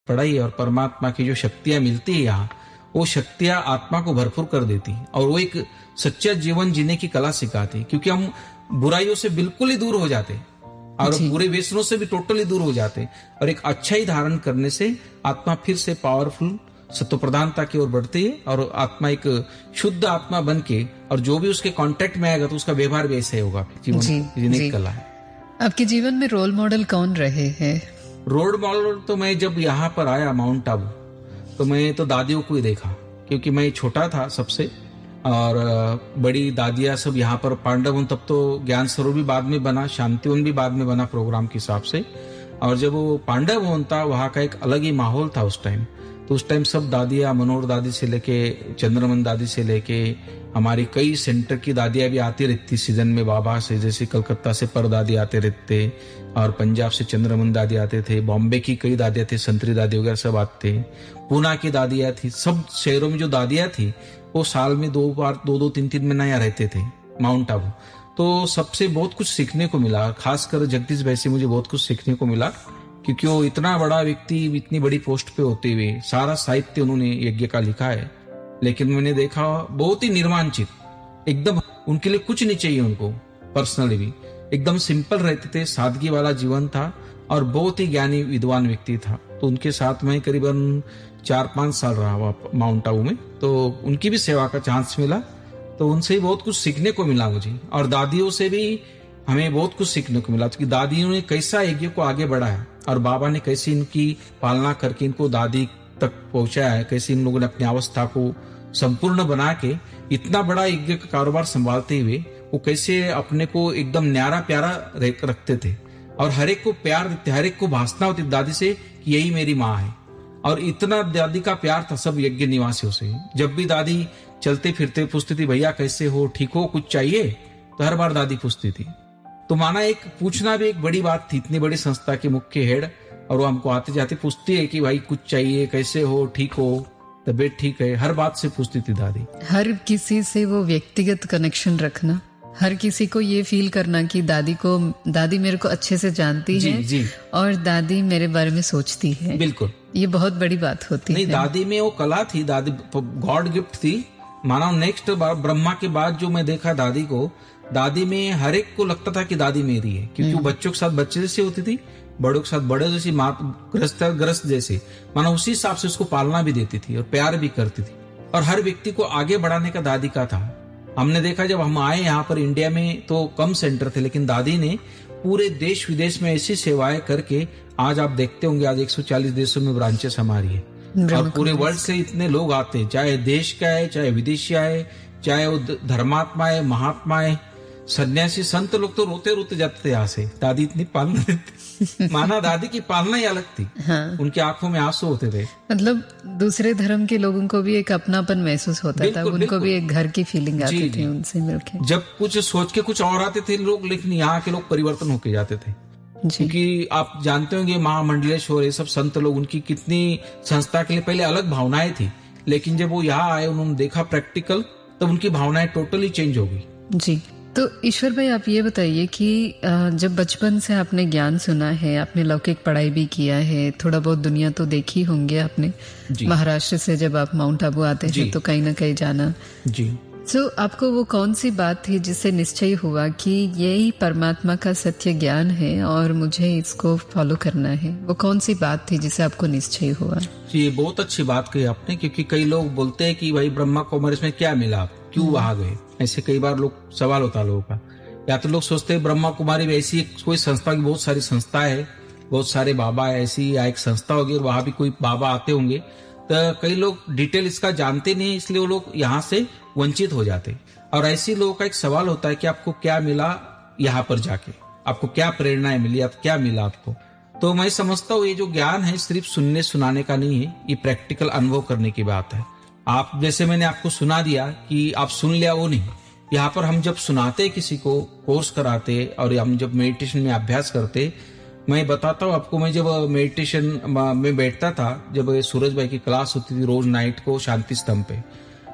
पढ़ाई और परमात्मा की जो शक्तियां मिलती है यहाँ, वो शक्तियां आत्मा को भरपूर कर देती और वो एक सच्चा जीवन जीने की कला सिखाती, क्योंकि हम बुराइयों से बिल्कुल ही दूर हो जाते और बुरे व्यसनों से भी टोटली दूर हो जाते और एक अच्छा ही धारण करने से आत्मा फिर से पावरफुल सत्व प्रधानता की ओर बढ़ती है और आत्मा एक शुद्ध आत्मा बन के, और जो भी उसके कांटेक्ट में आएगा तो उसका व्यवहार भी ऐसे होगा। जीवन जीने की कला है। आपके जीवन में रोल मॉडल कौन रहे हैं? रोल मॉडल तो मैं जब यहाँ पर आया माउंट आबू, तो मैं तो दादियों को ही देखा, क्योंकि मैं छोटा था सबसे, और बड़ी दादियां सब यहाँ पर पांडव, तब तो ज्ञान सरोवर भी बाद में बना, शांतिवन भी बाद में बना प्रोग्राम के हिसाब से। और जब वो पांडव वन था, वहाँ का एक अलग ही माहौल था उस टाइम। तो उस टाइम सब दादियां, मनोहर दादी से लेके चंद्रमन दादी से लेके हमारी कई सेंटर की दादियां भी आती रहती सीजन में बाबा से, जैसे कलकत्ता से पर दादी आते रहते और पंजाब से चंद्रमन दादी आते थे, बॉम्बे की कई दादियां थी, संतरी दादी वगैरह सब आते, पूना की दादियां थी, सब शहरों में जो दादियां थी वो साल में 2 बार 2-2, 3-3 महीना यहाँ रहते थे माउंट आबू। तो सबसे बहुत कुछ सीखने को मिला, खासकर जगदीश भाई से मुझे बहुत कुछ सीखने को मिला, क्योंकि वो इतना बड़ा व्यक्ति इतनी बड़ी पोस्ट पे होते हुए सारा साहित्य उन्होंने यज्ञ का लिखा है, लेकिन मैंने देखा बहुत ही निर्वांचित, एकदम उनके लिए कुछ नहीं चाहिए, उनको पर्सनली भी एकदम सिंपल रहते थे, सादगी वाला जीवन था और बहुत ही ज्ञानी विद्वान व्यक्ति था। तो उनके साथ में करीबन 4-5 साल रहा माउंट आबू में, तो उनकी भी सेवा का चांस मिला, तो उनसे बहुत कुछ सीखने को मिला मुझे। और दादियों से भी हमें बहुत कुछ सीखने को मिला, क्योंकि दादियों ने कैसा यज्ञ को आगे बढ़ाया और बाबा ने कैसे इनकी पालना करके इनको दादी तक पहुंचाया है, कैसे इन लोगों ने अपनी अवस्था को संपूर्ण बना के इतना बड़ा यज्ञ का कारोबार संभालते हुए वो कैसे अपने को एकदम न्यारा प्यारा रखते थे और हर एक को प्यार देते, हर एक को भाषना होती दादी से कि यही मेरी माँ है। और इतना दादी का प्यार था सब यज्ञ निवासियों से। जब भी दादी चलते फिरते पूछती थी, भैया कैसे हो, ठीक हो, कुछ चाहिए, तो हर बार दादी पूछती थी। तो माना एक पूछना भी एक बड़ी बात थी, इतनी बड़ी संस्था के मुख्य हेड, और वो हमको आते जाते पूछती है कि भाई कुछ चाहिए, कैसे हो, ठीक हो, तबीयत ठीक है, हर बात से पूछती थी दादी। हर किसी से वो व्यक्तिगत कनेक्शन रखना, हर किसी को ये फील करना कि दादी मेरे को अच्छे से जानती है और दादी मेरे बारे में सोचती है। बिल्कुल, ये बहुत बड़ी बात होती है। दादी में वो कला थी, दादी गॉड गिफ्ट थी। मानो नेक्स्ट ब्रह्मा के बाद जो मैं देखा दादी को, दादी में हर एक को लगता था कि दादी मेरी है, क्योंकि वो बच्चों के साथ बच्चे जैसे होती थी, बड़ों के साथ बड़े जैसी, माँ ग्रस्त जैसे, मानो उसी हिसाब से उसको पालना भी देती थी और प्यार भी करती थी। और हर व्यक्ति को आगे बढ़ाने का दादी का था। हमने देखा जब हम आए यहाँ पर इंडिया में तो कम सेंटर थे, लेकिन दादी ने पूरे देश विदेश में ऐसी सेवाएं करके आज आप देखते होंगे आज 140 देशों में ब्रांचेस हमारी है और पूरे वर्ल्ड से इतने लोग आते हैं, चाहे देश का है, चाहे विदेशी आए, चाहे वो धर्मात्मा है, महात्मा है, सन्यासी, संत लोग तो रोते रोते जाते थे यहाँ से, दादी इतनी पालना देती। माना दादी की पालना ही अलग थी। हाँ। उनकी आंखों में आंसू होते थे। मतलब दूसरे धर्म के लोगों को भी एक अपनापन महसूस होता था, उनको भी एक घर की फीलिंग आती थी उनसे मिलके। जब कुछ सोच के कुछ और आते थे लोग, लेकिन यहाँ के लोग परिवर्तन होके जाते थे, क्योंकि आप जानते होंगे महामंडलेश्वर ये सब संत लोग, उनकी कितनी संस्था के लिए पहले अलग भावनाएं थी, लेकिन जब वो यहाँ आए, उन्होंने देखा प्रैक्टिकल, तब उनकी भावनाएं टोटली चेंज हो गई। जी, तो ईश्वर भाई आप ये बताइए कि जब बचपन से आपने ज्ञान सुना है, आपने लौकिक पढ़ाई भी किया है, थोड़ा बहुत दुनिया तो देखी होंगे आपने, महाराष्ट्र से जब आप माउंट आबू आते हैं तो कहीं ना कहीं जाना जी, तो आपको वो कौन सी बात थी जिससे निश्चय हुआ कि यही परमात्मा का सत्य ज्ञान है और मुझे इसको फॉलो करना है? वो कौन सी बात थी जिससे आपको निश्चय हुआ? जी, बहुत अच्छी बात कही आपने, क्योंकि कई लोग बोलते हैं कि भाई ब्रह्मा कुमारी इसमें क्या मिला, क्यों वहां गए, ऐसे कई बार लोग सवाल होता है लोगों का। या तो लोग सोचते हैं ब्रह्मा कुमारी में ऐसी कोई संस्था की, बहुत सारी संस्था है, बहुत सारे बाबा है ऐसी, या एक संस्था होगी और वहां भी कोई बाबा आते होंगे, तो कई लोग डिटेल इसका जानते नहीं, इसलिए वो लोग यहाँ से वंचित हो जाते। और ऐसे लोगों का एक सवाल होता है कि आपको क्या मिला यहाँ पर जाके, आपको क्या प्रेरणाएं मिली, क्या मिला आपको। तो मैं समझता हूँ ये जो ज्ञान है सिर्फ सुनने सुनाने का नहीं है, ये प्रैक्टिकल अनुभव करने की बात है। आप जैसे मैंने आपको सुना दिया कि आप सुन लिया, वो नहीं। यहाँ पर हम जब सुनाते किसी को, कोर्स कराते और हम जब मेडिटेशन में अभ्यास करते, मैं बताता हूँ आपको, मैं जब मेडिटेशन में बैठता था, जब सूरज भाई की क्लास होती थी रोज नाइट को शांति स्तंभ पे,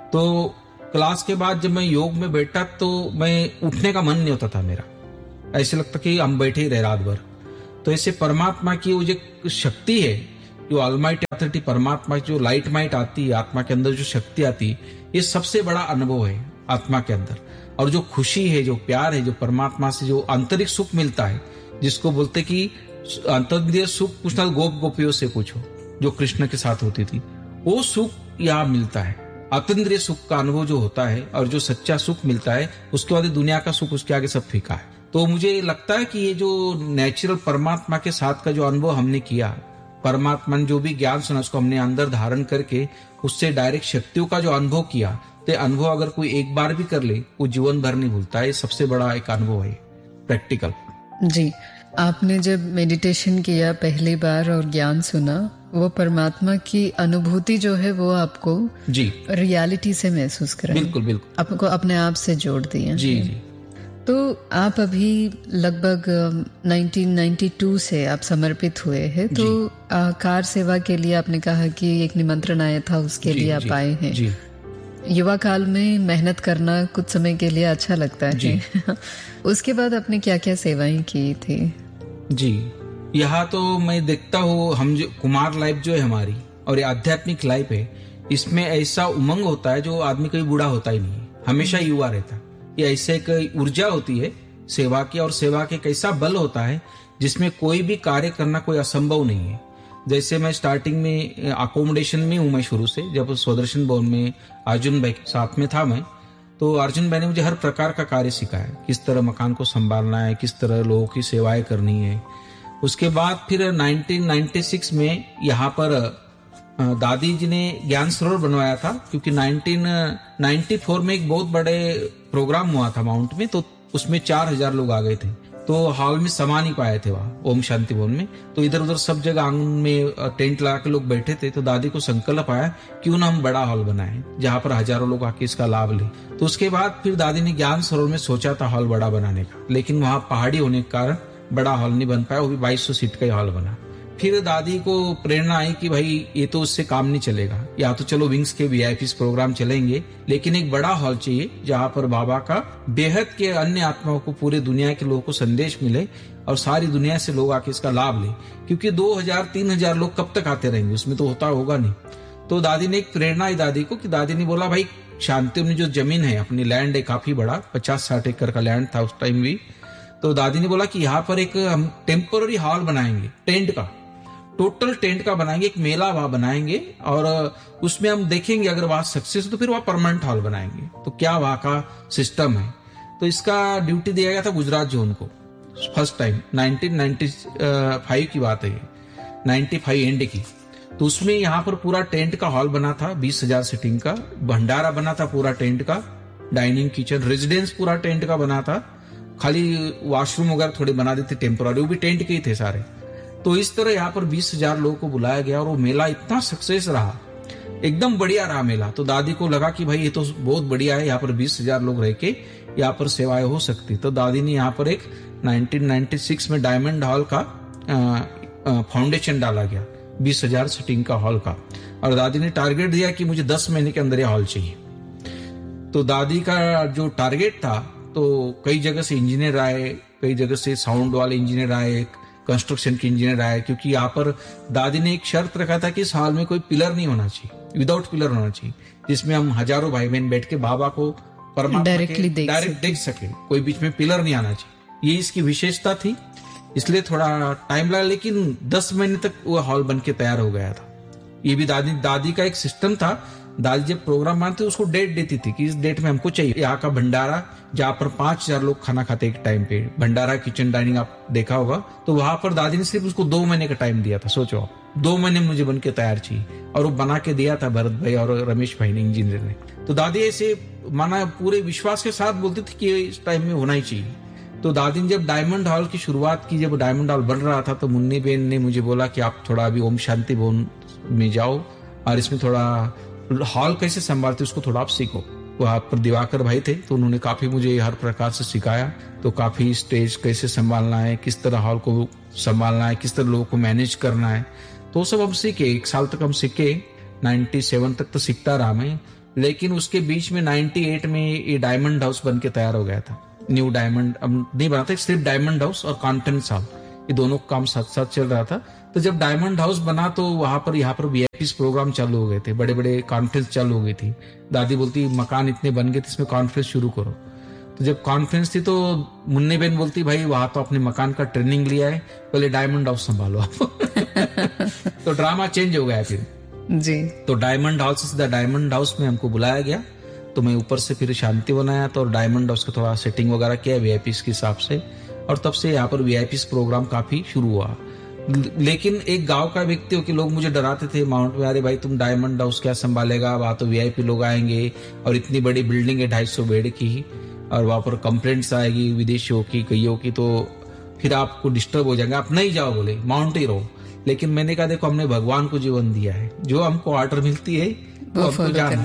तो क्लास के बाद जब मैं योग में बैठा तो मैं उठने का मन नहीं होता था मेरा, ऐसे लगता कि हम बैठे ही रहे रात भर। तो ऐसे परमात्मा की वो जो शक्ति है जो ऑलमाइटी अथॉरिटी परमात्मा की जो लाइट माइट आती है, आत्मा के अंदर जो शक्ति आती है, ये सबसे बड़ा अनुभव है आत्मा के अंदर। और जो खुशी है, जो प्यार है, जो परमात्मा से जो आंतरिक सुख मिलता है, जिसको बोलते कि अंतर्दीय सुख पूछना गोप गोपियों से पूछो, जो कृष्ण के साथ होती थी, वो सुख यहाँ मिलता है। अतीन्द्रिय सुख का अनुभव जो होता है और जो सच्चा सुख मिलता है, उसके बाद दुनिया का सुख उसके आगे सब फीका है। तो मुझे लगता है कि ये जो नेचुरल परमात्मा के साथ का जो अनुभव हमने किया, परमात्मा ने जो भी ज्ञान सुना उसको हमने अंदर धारण करके उससे डायरेक्ट शक्तियों का जो अनुभव किया, तो अनुभव अगर कोई एक बार भी कर ले वो जीवन भर नहीं भूलता है। सबसे बड़ा एक अनुभव है प्रैक्टिकल। जी, आपने जब मेडिटेशन किया पहली बार और ज्ञान सुना, वो परमात्मा की अनुभूति जो है वो आपको जी रियलिटी से महसूस कराई। बिल्कुल बिल्कुल, आपको अपने आप से जोड़ दिया। जी जी। तो आप अभी लगभग 1992 से आप समर्पित हुए हैं, तो कार सेवा के लिए आपने कहा कि एक निमंत्रण आया था, उसके लिए आप आए हैं। जी। युवा काल में मेहनत करना कुछ समय के लिए अच्छा लगता है। उसके बाद आपने क्या क्या सेवाएं की थी? जी, यहाँ तो मैं देखता हूँ, हम जो कुमार लाइफ जो है हमारी और ये आध्यात्मिक लाइफ है, इसमें ऐसा उमंग होता है जो आदमी कभी बूढ़ा होता ही नहीं है, हमेशा युवा रहता है। ये ऐसे एक ऊर्जा होती है सेवा की, और सेवा के कैसा बल होता है जिसमें कोई भी कार्य करना कोई असंभव नहीं है। जैसे मैं स्टार्टिंग में अकोमोडेशन में हूँ, मैं शुरू से जब स्वदर्शन भवन में अर्जुन भाई के साथ में था मैं, तो अर्जुन भाई ने मुझे हर प्रकार का कार्य सिखाया, किस तरह मकान को संभालना है, किस तरह लोगों की सेवाएं करनी है। उसके बाद फिर 1996 में यहाँ पर दादी जी ने ज्ञान सरोवर बनवाया था, क्योंकि 1994 में एक बहुत बड़े प्रोग्राम हुआ था माउंट में, तो उसमें 4000 लोग आ गए थे, तो हॉल में समा नहीं पाए थे वहाँ ओम शांति भवन में। तो इधर उधर सब जगह आंगन में टेंट लगा के लोग बैठे थे। तो दादी को संकल्प आया क्यों ना हम बड़ा हॉल बनाएं जहाँ पर हजारों लोग आके इसका लाभ लें। तो उसके बाद फिर दादी ने ज्ञान सरोवर में सोचा था हॉल बड़ा बनाने का, लेकिन वहाँ पहाड़ी होने के कारण बड़ा हॉल नहीं बन पाया, वो भी 2200 सीट का ही हॉल बना। फिर दादी को प्रेरणा आई कि भाई ये तो उससे काम नहीं चलेगा, या तो चलो विंग्स के वीआईपी प्रोग्राम चलेंगे, लेकिन एक बड़ा हॉल चाहिए जहाँ पर बाबा का बेहद के अन्य आत्माओं को, पूरे दुनिया के लोगों को संदेश मिले और सारी दुनिया से लोग आके इसका लाभ ले, क्योंकि 2000-3000 लोग कब तक आते रहेंगे, उसमें तो होगा नहीं। तो दादी ने एक प्रेरणा आई दादी को कि दादी ने बोला भाई शांति में जो जमीन है, अपनी लैंड है काफी बड़ा, 50-60 एकड़ का लैंड था उस टाइम भी। तो दादी ने बोला कि यहाँ पर एक हम टेम्पररी हॉल बनाएंगे, टेंट का, टोटल टेंट का बनाएंगे, एक मेला वहां बनाएंगे और उसमें हम देखेंगे अगर वहां सक्सेस हो तो फिर वहां परमानेंट हॉल बनाएंगे, तो क्या वहां का सिस्टम है। तो इसका ड्यूटी दिया गया था गुजरात जोन को फर्स्ट टाइम, 1995 की बात है, 95 एंड की। तो उसमें यहाँ पर पूरा टेंट का हॉल बना था, 20,000 सीटिंग का, भंडारा बना था पूरा टेंट का, डाइनिंग किचन रेजिडेंस पूरा टेंट का बना था, खाली वॉशरूम वगैरह थोड़े बना देते टेम्पोररी, वो भी टेंट के ही थे सारे। तो इस तरह यहाँ पर 20,000 लोगों को बुलाया गया और वो मेला इतना सक्सेस रहा, एकदम बढ़िया रहा मेला। तो दादी को लगा कि भाई ये तो बहुत बढ़िया है, यहाँ पर 20,000 लोग रह के यहाँ पर सेवाएं हो सकती। तो दादी ने यहाँ पर एक 1996 में डायमंड हॉल का फाउंडेशन डाला गया, 20,000 सीटिंग का हॉल का, और दादी ने टारगेट दिया कि मुझे 10 महीने के अंदर ये हॉल चाहिए। तो दादी का जो टारगेट था, तो कई जगह से इंजीनियर आए, कई जगह से साउंड वाले इंजीनियर आए, कंस्ट्रक्शन के इंजीनियर आए, क्योंकि यहाँ पर दादी ने एक शर्त रखा था कि इस हॉल में कोई पिलर नहीं होना चाहिए, विदाउट पिलर होना चाहिए, जिसमें हम हजारों भाई बहन बैठ के बाबा को परमात्मा डायरेक्ट देख सके, कोई बीच में पिलर नहीं आना चाहिए। ये इसकी विशेषता थी, इसलिए थोड़ा टाइम लगा, लेकिन 10 महीने तक वो हॉल बन के तैयार हो गया था। ये भी दादी का एक सिस्टम था। दादी जब प्रोग्राम मानते उसको डेट देती थी कि इस डेट में हमको चाहिए। यहाँ का भंडारा जहाँ पर 5,000 लोग खाना खाते एक टाइम पे, भंडारा किचन डाइनिंग आप देखा होगा, तो वहां पर दादी ने सिर्फ उसको 2 महीने का टाइम दिया था। सोचो आप, 2 महीने मुझे बन के तैयार चाहिए, और वो बना के दिया था भरत भाई और रमेश भाई ने, इंजीनियर ने। तो दादी ऐसे माना पूरे विश्वास के साथ बोलती थी कि इस टाइम में होना ही चाहिए। तो दादी ने जब डायमंड हॉल की शुरुआत की, जब डायमंड हॉल बन रहा था, तो मुन्नी बेन ने मुझे बोला कि आप थोड़ा अभी ओम शांति भवन में जाओ और इसमें थोड़ा हॉल कैसे संभालते उसको थोड़ा आप सीखो। वहां पर दिवाकर भाई थे, तो उन्होंने काफी मुझे हर प्रकार से सिखाया। तो काफी स्टेज कैसे संभालना है, किस तरह हॉल को संभालना है, किस तरह लोगों को मैनेज करना है, तो सब हम सीखे। 1 साल तक हम सीखे, 97 तक तो सीखता रहा मैं। लेकिन उसके बीच में 98 में ये डायमंड हाउस बन के तैयार हो गया था। न्यू डायमंड अब नहीं बना था, सिर्फ डायमंड हाउस और कॉन्फ्रेंस हॉल, ये दोनों काम साथ साथ चल रहा था। तो तो जब डायमंड हाउस बना तो वहां पर यहाँ पर वीआईपी प्रोग्राम चालू हो गए थे, बड़े बड़े कॉन्फ्रेंस चालू हो गई थी। दादी बोलती मकान इतने बन गए थे, इसमें कॉन्फ्रेंस शुरू करो। तो जब कॉन्फ्रेंस थी तो मुन्नी बहन बोलती भाई वहां तो अपने मकान का ट्रेनिंग लिया है, पहले डायमंड हाउस संभालो आप। तो ड्रामा चेंज हो गया फिर जी। तो डायमंड हाउस से सीधा डायमंड हाउस में हमको बुलाया गया। तो मैं ऊपर से फिर शांति बनाया तो डायमंड हाउस का थोड़ा सेटिंग वगैरह किया वीआईपी के हिसाब से, और तब से यहाँ पर वीआईपी प्रोग्राम काफी शुरू हुआ। लेकिन एक गांव का व्यक्ति हो कि लोग मुझे डराते थे माउंट में, अरे भाई तुम डायमंड हाउस क्या संभालेगा, वहां तो वीआईपी लोग आएंगे और इतनी बड़ी बिल्डिंग है 250 बेड की, और वहां पर कंप्लेंट्स आएगी विदेशियों की कईयों की, तो फिर आपको डिस्टर्ब हो जाएंगे, आप नहीं जाओ, बोले माउंट ही रहो। लेकिन मैंने कहा देखो हमने भगवान को जीवन दिया है, जो हमको ऑर्डर मिलती है वो हमको जाना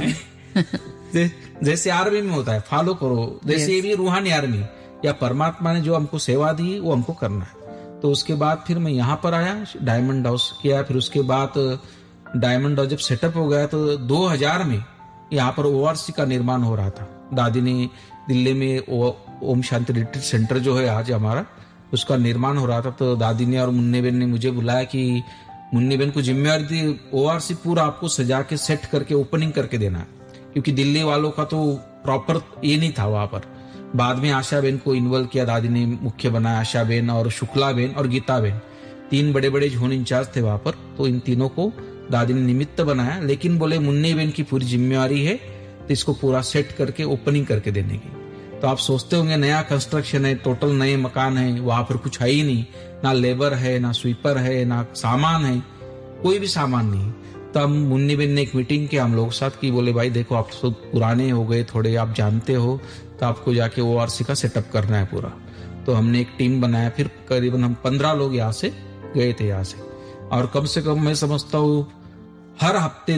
है। जैसे आर्मी में होता है फॉलो करो, जैसे ये भी रूहानी आर्मी या परमात्मा ने जो हमको सेवा दी वो हमको करना है। तो उसके बाद फिर मैं यहाँ पर आया, डायमंड हाउस किया। फिर उसके बाद डायमंड हाउस जब सेटअप हो गया तो 2000 में यहाँ पर ओआरसी का निर्माण हो रहा था। दादी ने दिल्ली में ओम शांति रिट्रीट सेंटर जो है आज हमारा, उसका निर्माण हो रहा था। तो दादी ने और मुन्नी बहन ने मुझे बुलाया कि मुन्नी बहन को जिम्मेवारी दी ओआरसी पूरा आपको सजा के सेट करके ओपनिंग करके देना, क्योंकि दिल्ली वालों का तो प्रॉपर ये नहीं था वहां पर। बाद में आशा बहन को इन्वॉल्व किया, दादी ने मुख्य बनाया, आशा बहन और शुक्ला बहन और गीता बहन, 3 बड़े बड़े जोन इंचार्ज थे वहां पर। तो इन तीनों को दादी ने निमित्त बनाया, लेकिन बोले मुन्नी बहन की पूरी जिम्मेवारी है तो इसको पूरा सेट करके ओपनिंग करके देने की। तो आप सोचते होंगे नया कंस्ट्रक्शन है, टोटल नए मकान है, वहां पर कुछ है ही नहीं, ना लेबर है, ना स्वीपर है, ना सामान है, कोई भी सामान नहीं। तब मुन्नी बहन ने एक मीटिंग की हम लोग साथ की, बोले भाई देखो आप तो पुराने हो गए थोड़े, आप जानते हो, तो आपको जाके ओआरसी का सेटअप करना है पूरा। तो हमने एक टीम बनाया, फिर करीबन हम 15 लोग यहाँ से गए थे यहाँ से, और कम से कम मैं समझता हूँ हर हफ्ते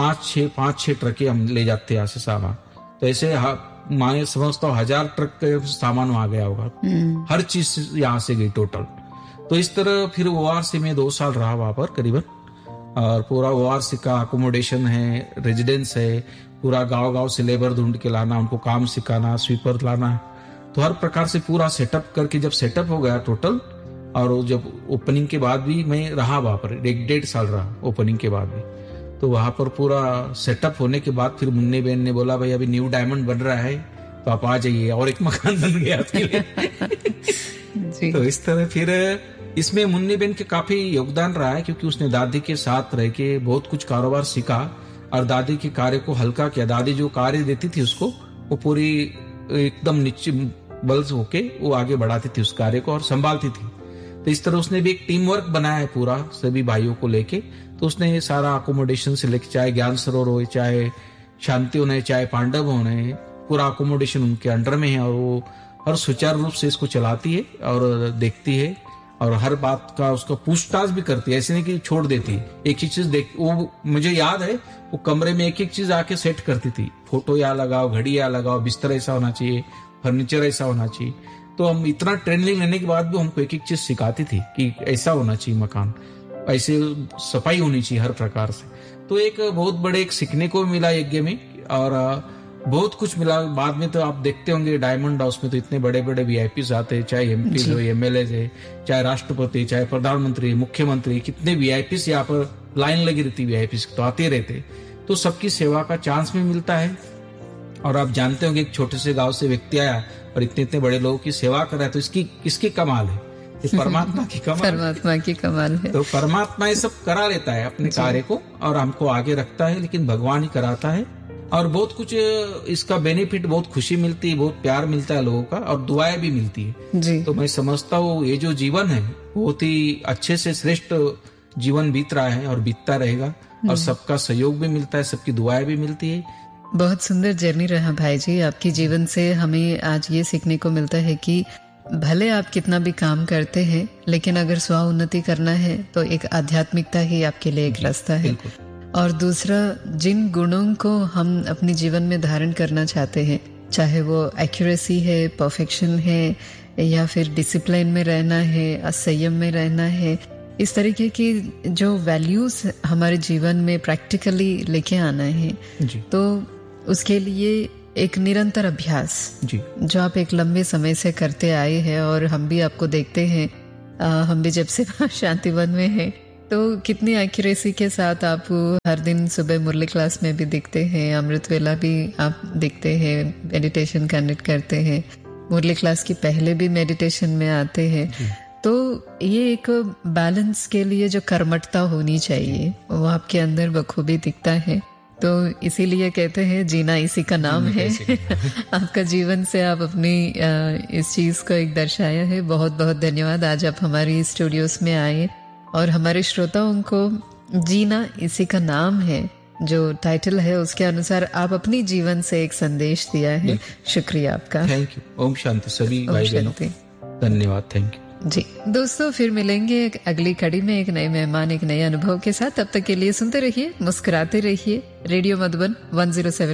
5-6 ट्रकें हम ले जाते यहाँ से सामान। तो ऐसे मैं समझता हूँ 1000 ट्रक का सामान वहां गया होगा, हर चीज यहाँ से गई टोटल। तो इस तरह फिर ओआरसी में 2 साल रहा वहां पर करीबन, और पूरा ओआरसी का अकोमोडेशन है, रेजिडेंस है, पूरा गांव से लेबर ढूंढ के लाना, उनको काम सिखाना, स्वीपर लाना, तो हर प्रकार से पूरा सेटअप करके जब सेटअप हो गया टोटल, और जब ओपनिंग के बाद भी मैं रहा वहां पर 1.5 साल रहा ओपनिंग के बाद भी। तो वहां पर पूरा सेटअप होने के बाद फिर मुन्नी बहन ने बोला भाई अभी न्यू डायमंड बन रहा है तो आप आ जाइए, और एक मकान बन गया तो इस तरह फिर इसमें मुन्नी बहन के काफी योगदान रहा है, क्योंकि उसने दादी के साथ रह के बहुत कुछ कारोबार सीखा और दादी के कार्य को हल्का किया। दादी जो कार्य देती थी उसको वो पूरी एकदम नीचे बल होके वो आगे बढ़ाती थी उस कार्य को और संभालती थी। तो इस तरह उसने भी एक टीम वर्क बनाया है पूरा सभी भाइयों को लेके। तो उसने ये सारा अकोमोडेशन से लेके, चाहे ज्ञान सरोवर हो, चाहे शांति होने, चाहे पांडव होने, पूरा अकोमोडेशन उनके अंडर में है, और वो हर सुचारू रूप से इसको चलाती है और देखती है, और हर बात का उसका पूछताछ भी करती है। ऐसे नहीं कि छोड़ देती, एक ही चीज देख, वो मुझे याद है वो कमरे में एक एक चीज आके सेट करती थी, फोटो यहाँ लगाओ, घड़ी यहाँ लगाओ, बिस्तर ऐसा होना चाहिए, फर्नीचर ऐसा होना चाहिए। तो हम इतना ट्रेनिंग लेने के बाद भी हमको एक एक चीज सिखाती थी कि ऐसा होना चाहिए मकान, ऐसे सफाई होनी चाहिए हर प्रकार से। तो एक बहुत बड़े एक सीखने को मिला यज्ञ में, और बहुत कुछ मिला। बाद में तो आप देखते होंगे डायमंड हाउस में तो इतने बड़े बड़े वीआईपी आते हैं, चाहे एमपी हो, एमएलए है, चाहे राष्ट्रपति, चाहे प्रधानमंत्री, मुख्यमंत्री, कितने वीआईपी यहाँ पर लाइन लगी रहती, वीआईपी तो आते रहते। तो सबकी सेवा का चांस भी मिलता है। और आप जानते होंगे एक छोटे से गांव से व्यक्ति आया और इतने इतने बड़े लोगों की सेवा कर रहा है, तो इसकी किसकी कमाल है? ये परमात्मा की कमाल परमात्मा की कमाल है। तो परमात्मा ये सब करा लेता है अपने कार्य को और हमको आगे रखता है, लेकिन भगवान ही कराता है। और बहुत कुछ इसका बेनिफिट, बहुत खुशी मिलती है, बहुत प्यार मिलता है लोगों का, और दुआएं भी मिलती है जी। तो मैं समझता हूँ ये जो जीवन है बहुत ही अच्छे से श्रेष्ठ जीवन बीत रहा है और बीतता रहेगा, और सबका सहयोग भी मिलता है, सबकी दुआएं भी मिलती है। बहुत सुंदर जर्नी रहा भाई जी आपकी जीवन से। हमें आज ये सीखने को मिलता है कि भले आप कितना भी काम करते हैं, लेकिन अगर स्व उन्नति करना है तो एक आध्यात्मिकता ही आपके लिए एक रास्ता है। और दूसरा, जिन गुणों को हम अपने जीवन में धारण करना चाहते हैं, चाहे वो एक्यूरेसी है, परफेक्शन है, या फिर डिसिप्लिन में रहना है, संयम में रहना है, इस तरीके की जो वैल्यूज हमारे जीवन में प्रैक्टिकली लेके आना है जी। तो उसके लिए एक निरंतर अभ्यास जी, जो आप एक लंबे समय से करते आए हैं, और हम भी आपको देखते हैं, हम भी जब से शांतिवन में हैं तो कितनी एक्यूरेसी के साथ आप हर दिन सुबह मुरली क्लास में भी दिखते हैं, अमृत वेला भी आप दिखते हैं, मेडिटेशन कंडक्ट करते हैं, मुरली क्लास की पहले भी मेडिटेशन में आते हैं। तो ये एक बैलेंस के लिए जो कर्मठता होनी चाहिए वो आपके अंदर बखूबी दिखता है। तो इसीलिए कहते हैं जीना इसी का नाम है। आपका जीवन से आप अपनी इस चीज को एक दर्शाया है। बहुत बहुत धन्यवाद, आज आप हमारी स्टूडियोज में आए और हमारे श्रोताओं को जीना इसी का नाम है जो टाइटल है उसके अनुसार आप अपनी जीवन से एक संदेश दिया है। शुक्रिया आपका। Thank you. ओम शांति सभी भाई बहनों, धन्यवाद। थैंक यू जी। दोस्तों फिर मिलेंगे एक अगली कड़ी में एक नए मेहमान, एक नए अनुभव के साथ। तब तक के लिए सुनते रहिए, मुस्कुराते रहिए। रेडियो मधुबन 107